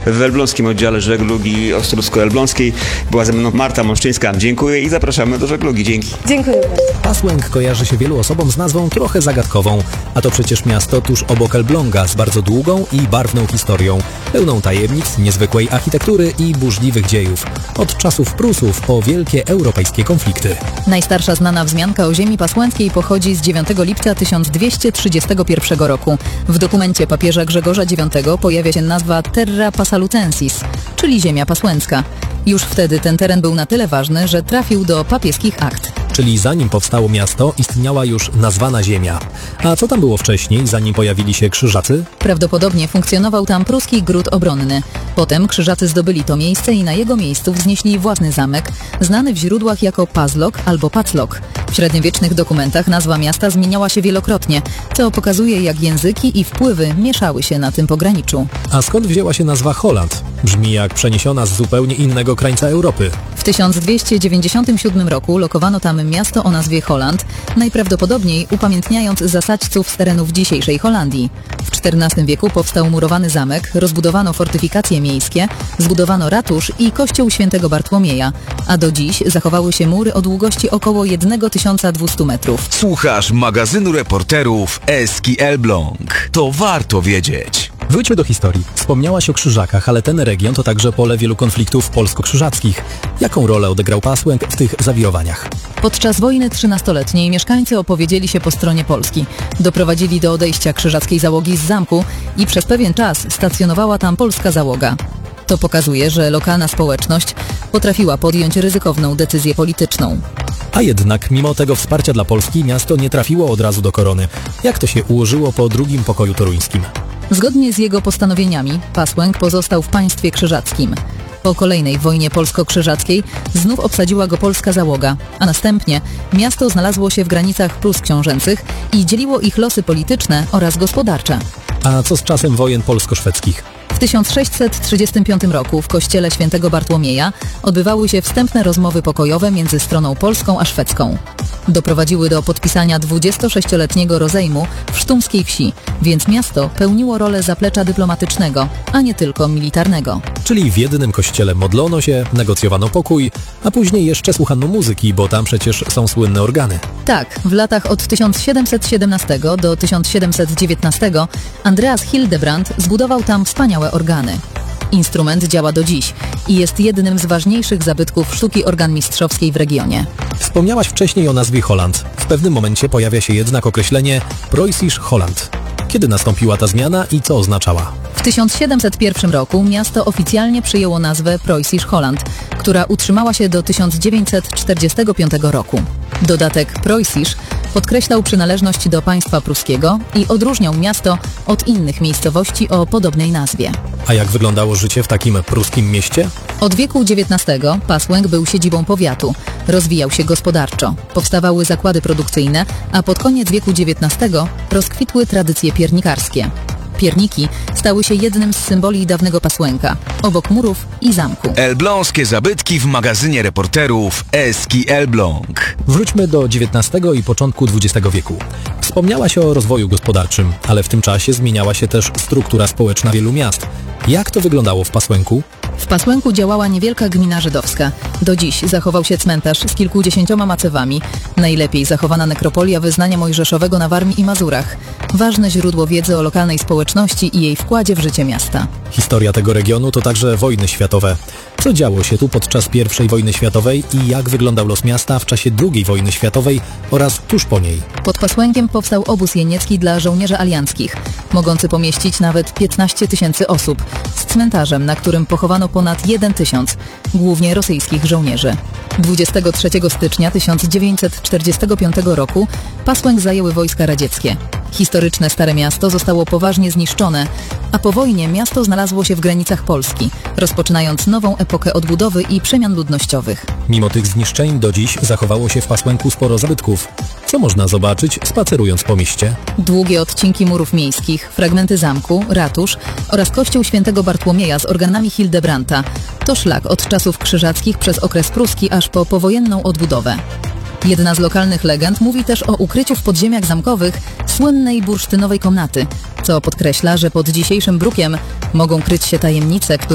w elbląskim oddziale żeglugi Ostrucko-Elbląskiej. Była ze mną Marta Mąszczyńska. Dziękuję i zapraszamy do żeglugi. Dzięki. Dziękuję bardzo. Pasłęk kojarzy się wielu osobom z nazwą trochę zagadkową, a to przecież miasto tuż obok Elbląga z bardzo długą i barwną historią, pełną tajemnic, niezwykłej architektury i burzliwych dziejów. Od czasów Prusów po wielkie europejskie konflikty. Najstarsza znana wzmianka o ziemi pasłęckiej pochodzi z 9 lipca 1231 roku. W dokumencie papieża Grzegorza IX pojawia się nazwa Terra Passalucensis, czyli ziemia pasłęcka. Już wtedy ten teren był na tyle ważny, że trafił do papieskich akt. Czyli zanim powstało miasto, istniała już nazwana ziemia. A co tam było wcześniej, zanim pojawili się krzyżacy? Prawdopodobnie funkcjonował tam pruski gród obronny. Potem krzyżacy zdobyli to miejsce i na jego miejscu wznieśli własny zamek, znany w źródłach jako Pazlok albo Paclok. W średniowiecznych dokumentach nazwa miasta zmieniała się wielokrotnie, co pokazuje, jak języki i wpływy mieszały się na tym pograniczu. A skąd wzięła się nazwa Holland? Brzmi jak przeniesiona z zupełnie innego krańca Europy. W 1297 roku lokowano tam miasto o nazwie Holland, najprawdopodobniej upamiętniając zasadźców z terenów dzisiejszej Holandii. W XIV wieku powstał murowany zamek, rozbudowano fortyfikacje miejskie, zbudowano ratusz i kościół świętego Bartłomieja, a do dziś zachowały się mury o długości około 1200 metrów. Słuchasz magazynu reporterów Eski Elbląg. To warto wiedzieć. Wróćmy do historii. Wspomniałaś o krzyżakach, ale ten region to także pole wielu konfliktów polsko-krzyżackich. Jaką rolę odegrał Pasłęk w tych zawirowaniach? Podczas wojny 13-letniej mieszkańcy opowiedzieli się po stronie Polski. Doprowadzili do odejścia krzyżackiej załogi z zamku i przez pewien czas stacjonowała tam polska załoga. To pokazuje, że lokalna społeczność potrafiła podjąć ryzykowną decyzję polityczną. A jednak, mimo tego wsparcia dla Polski, miasto nie trafiło od razu do korony. Jak to się ułożyło po drugim pokoju toruńskim? Zgodnie z jego postanowieniami Pasłęk pozostał w państwie krzyżackim. Po kolejnej wojnie polsko-krzyżackiej znów obsadziła go polska załoga, a następnie miasto znalazło się w granicach Prus książęcych i dzieliło ich losy polityczne oraz gospodarcze. A co z czasem wojen polsko-szwedzkich? W 1635 roku w kościele świętego Bartłomieja odbywały się wstępne rozmowy pokojowe między stroną polską a szwedzką. Doprowadziły do podpisania 26-letniego rozejmu w sztumskiej wsi, więc miasto pełniło rolę zaplecza dyplomatycznego, a nie tylko militarnego. Czyli w jednym kościele modlono się, negocjowano pokój, a później jeszcze słuchano muzyki, bo tam przecież są słynne organy. Tak, w latach od 1717 do 1719 Andreas Hildebrand zbudował tam wspaniałe organy. Instrument działa do dziś i jest jednym z ważniejszych zabytków sztuki organmistrzowskiej w regionie. Wspomniałaś wcześniej o nazwie Holland. W pewnym momencie pojawia się jednak określenie Preußisch Holland. Kiedy nastąpiła ta zmiana i co oznaczała? W 1701 roku miasto oficjalnie przyjęło nazwę Preußisch Holland, która utrzymała się do 1945 roku. Dodatek Preußisch podkreślał przynależność do państwa pruskiego i odróżniał miasto od innych miejscowości o podobnej nazwie. A jak wyglądało życie w takim pruskim mieście? Od wieku XIX Pasłęk był siedzibą powiatu, rozwijał się gospodarczo, powstawały zakłady produkcyjne, a pod koniec wieku XIX rozkwitły tradycje piernikarskie. Pierniki stały się jednym z symboli dawnego Pasłęka, obok murów i zamku. Elbląskie zabytki w magazynie reporterów Eski Elbląg. Wróćmy do XIX i początku XX wieku. Wspomniałaś o rozwoju gospodarczym, ale w tym czasie zmieniała się też struktura społeczna wielu miast. Jak to wyglądało w Pasłęku? W Pasłęku działała niewielka gmina żydowska. Do dziś zachował się cmentarz z kilkudziesięcioma macewami, najlepiej zachowana nekropolia wyznania mojżeszowego na Warmii i Mazurach. Ważne źródło wiedzy o lokalnej społeczności i jej wkładzie w życie miasta. Historia tego regionu to także wojny światowe. Co działo się tu podczas I wojny światowej i jak wyglądał los miasta w czasie II wojny światowej oraz tuż po niej? Pod Pasłękiem powstał obóz jeniecki dla żołnierzy alianckich, mogący pomieścić nawet 15 000 osób, z cmentarzem, na którym pochowano ponad 1 000, głównie rosyjskich żołnierzy. 23 stycznia 1945 roku Pasłęk zajęły wojska radzieckie. Historyczne Stare Miasto zostało poważnie zniszczone, a po wojnie miasto znalazło się w granicach Polski, rozpoczynając nową epokę odbudowy i przemian ludnościowych. Mimo tych zniszczeń do dziś zachowało się w Pasłęku sporo zabytków. Co można zobaczyć, spacerując po mieście? Długie odcinki murów miejskich, fragmenty zamku, ratusz oraz kościół świętego Bartłomieja z organami Hildebrandta. To szlak od czasów krzyżackich przez okres pruski aż po powojenną odbudowę. Jedna z lokalnych legend mówi też o ukryciu w podziemiach zamkowych słynnej bursztynowej komnaty, co podkreśla, że pod dzisiejszym brukiem mogą kryć się tajemnice, które